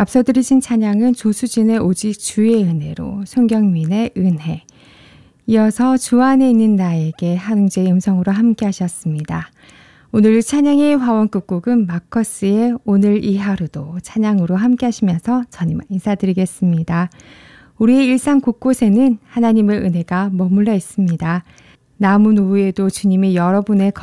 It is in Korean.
앞서 들으신 찬양은 조수진의 오직 주의 은혜로, 손경민의 은혜, 이어서 주 안에 있는 나에게 한웅재의 음성으로 함께 하셨습니다. 오늘 찬양의 화원 끝곡은 마커스의 오늘 이 하루도 찬양으로 함께 하시면서 전 이만 인사드리겠습니다. 우리의 일상 곳곳에는 하나님의 은혜가 머물러 있습니다. 남은 오후에도 주님이 여러분의